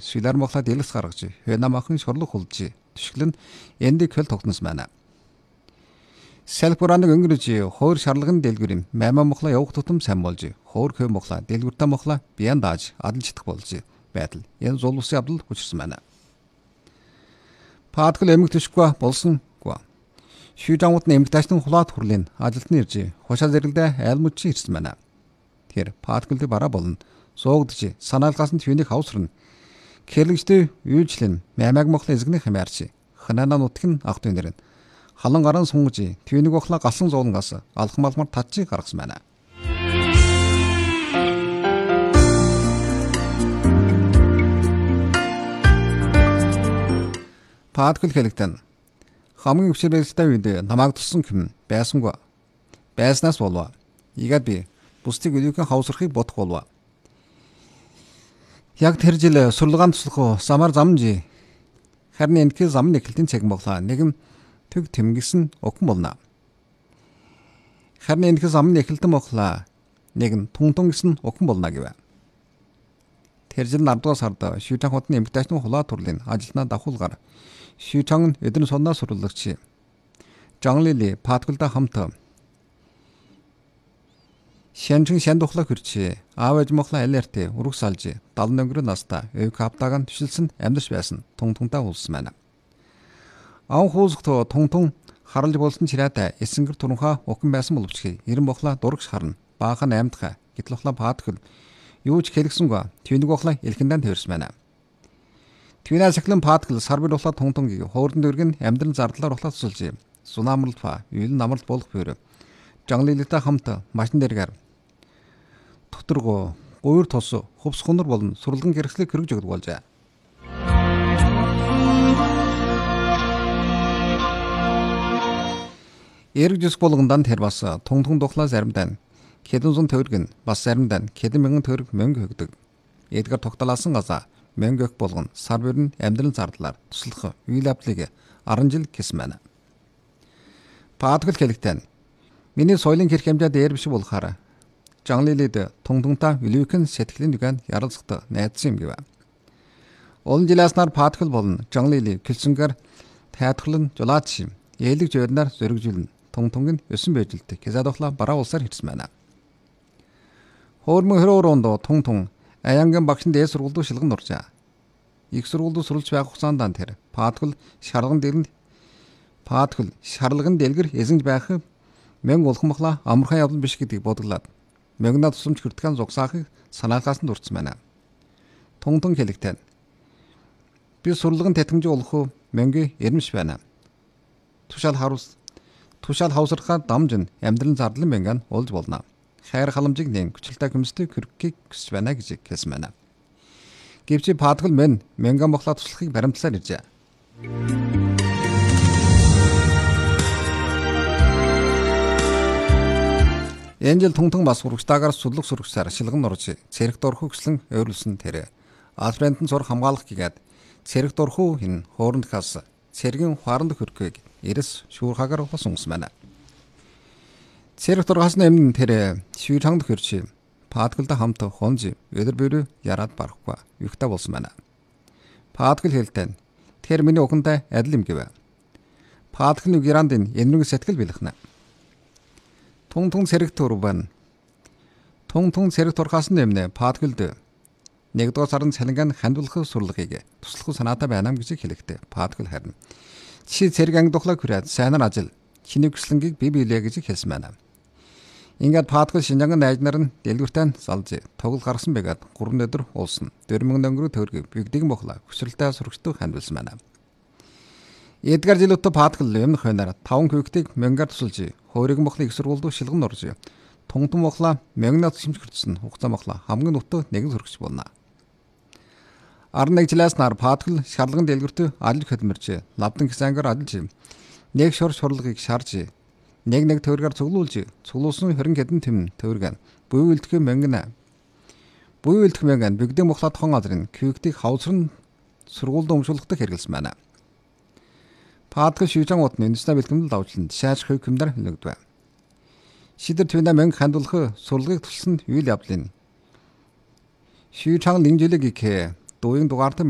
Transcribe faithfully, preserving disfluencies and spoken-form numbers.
сүлэр мохла дэлгэс гаргаж хөнамахан шорлог хулж түшгэлэн эндик хөл тогтнос байна. Салбураныг өнгөрөж хоор шарлагын дэлгүрийн мама мохла явах тутам сайн болж хоор хөө мохла дэлгүртэ мохла биян дааж адал читэх болж байдал энэ зул усын явдал хүчирсэн байна. Пааткл эмэг төшгөө болсон гоо. Шүүжангууд нь эмэгтэйчдын хулаад хурлын ажилтны ирж хушаа зэрэгдээ айлмучи ирсэн байна. Тэгэхээр паатклд бараа болно. Суугдж санаалгаас нь түүнийг хавсрна. Кэрлэгчтэй үйлчлэн мамаг мохла эзэгний хэмээрч ханана нутг нь ах дүүнэр нь халан гаран сунгаж түүнийг охла галсан зуулангаас алхам алмар татчиг гаргасан байна. Пааткл хэлэгтэн хамгийн өвчрэлтэй үед намайг туссан хэм байсангүй байснаас болов. Игээд би бусдыг өдөөкөн хавсрахыг бодох болов. Яг тэр жил сурлагаан туслах самар замжи харин энэхүү зам нэхэлтийн цаг моглаа нэгэн төг тэмгсэн окон болно. Харин энэхүү зам нэхэлтэн моглаа нэгэн тунгтун гэсэн окон болно гэв. Тэр жил намдугаар сард шүүжан хотны эмэгтэйчдын хулаа турлын ажилтнаа давхуулгаар шүүжан эдэн сонноо сурлагч Жанлили Паатклда хамт Шэнчин шандухлаа хөрчи аавж мохла алерти ураг салж далан өнгөрөө наста өв каптагаан түшилсэн амьдарч байсан тунгтунтаа хулсан байна. Ан хуусгт тунгтун харалж болсон чираатай эсэнгэр турхаа окон байсан боловч эрен мохла дурагш харна баахан аймдха гитлохла Пааткл юу ч хэлгсэнгүй түүнийг мохла элхэндэн тэрсэн байна. Түүнээс эхлэн Пааткл сарбир ухла тунгтунгийг хоорон дөргөн амьдрал зардлаар ухлаа тусалж сунамралт фа үйл намралт болох бөрө Жанлилитай хамт машин дээргээр доторгоо гуйр тос хувс хунар болон сурлагын хэрэгслийг хэрэгж өгдөг болжээ. Эрг жис болгондан тэр бас тунгтун духлаа заримдаа хэдэн зуун төгрөг нь бас заримдаа хэдэн мянган төгрөг мөнгө өгдөг. Эдгээр тогтолосон газа мөнгө өгөх болгон сар бүр нь амьдрал зардлаар туслах үйл явдлыг арван жил гэсэн байна. Пааткл хэлэгтэн миний соёлын хэрэг хэмжээ дээр биш болохаар Жанлилид тунгтунтаа үлүүхэн сэтгэлийн дүгэн ярилцахад найдсан юм гэв. Олон жилээс нар Пааткл болон Жанлили кэлсэнгээр тайлхлан жулаач ээлэг жойрнаар зөргжүүлнэ. Тунгтунг нь өсөн байжилт кезадохла бараа улсаар hirсэн байна. Хоормон хөрөөрөнд тунгтун аянгийн багшин дээд сургуульд шилгэн оржээ. Их сургуульд сурулж байх хугацаанд тэр Пааткл шарлаган дэрн Пааткл шарлаган дэлгэр эзэнж байх мөнгө улхмахла амархан явдал биш гэдгийг бодглаад мөнгө тусамж хүртгэн зогсаахыг санаалгаас нь дурдсан байна. Тунгтун хэлэгтэн би сурлагын тэтгэмж олох мөнгө эрмэж байна. Тушаал харуус тушаал хавсрахаа дамжин амьдралын зардлын мөнгө олж болно. Хайр халамжийг нэм хүчлэлтэй хүмстэй хөрөхийг хүсэж байна гэж хэлсэн байна. Гэвч Пааткл мэн мөнгө мохла туслахыг баримтлаар иржээ. Энэ жил тунгтун бас сурагчдаагаар судлах сурагчаар шилгэн орж цэрэгт орох хүслэн ойрлуулсан тэр Альфрентэн зур хамгаалах гэгээд цэрэгт орох хин хоорондхаас цэргийн хооронд хөрөхийг эрэс шүүрхагаар болсон байна. Цэрэгт орохоос өмнө тэр шүүрханд хөрч Паатклда хамт хонж өдөр бүрөө яраад барахгүй юхта болсон байна. Пааткл хэлтэн тэр миний охинтой адил юм гэв. Пааткл нэг Ирандын энэрэг сэтгэл бэлхнэ. Тунгтун цэрэгт урван. Тунгтун цэрэгт урхаас нэмнэ Паатклд нэгдүгээр сарын цалингаан хандуулах сурлагыг туслах санаатай байна гэж хэлэхдээ Пааткл харин чи цэрэг анги духлаа хүрээд сайнаар ажил чиний хүслэнгийг бий биелээ гэж хэлсэн байна. Ингээд Пааткл Шинжаангын найзнаар нь дэлгүүртээ залж тоглол гаргасан байгаад гурван өдөр уулсан. дөрвөн өнгөрөө төгрөг бигдэг мохла хүсрэлтэй сурагчдыг хандуулсан байна. Эдгээр жилүүд Пааткл юм хойноор таван хүүхдийг мөнгөөр тусалж хөөриг мохлын их сургуульд шилгэн орж тунгтун мохла мөнгө тусамж хүртсэн хугацаа мохла хамгийн нутаг нэгэн сурагч болно. арван нэг жилээс нар Пааткл шарлагын дэлгүүрт ажил хөдөлмөрч лавдан гисангаар ажиллаж нэг шор шурлагыг шарж нэг нэг төгрөгөөр цуглуулж цуглуулсан хорин хэдэн тэм төгрөг буй үлдэх мөнгө буй үлдэх мөнгө бигдэг мохла тохон азрын хүүхдийг хавсран сургуульд өмшүүлэхдээ хэрэглэсэн байна. Пааткл шүүжан утны үндэсний бэлтгэмдэл давчланд шааж хөвгөмдөр хөлөгдөв. Шидэр түүнээ мөнгө хандуулах сурлагыг тулсан үйл явдлын шүүжан линжэлэг их дуугийн дугаард